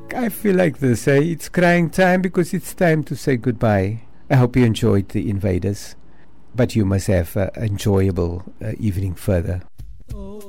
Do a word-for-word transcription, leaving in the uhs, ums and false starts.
I feel like this. Eh? It's crying time because it's time to say goodbye. I hope you enjoyed The Invaders, but you must have an enjoyable uh, evening further.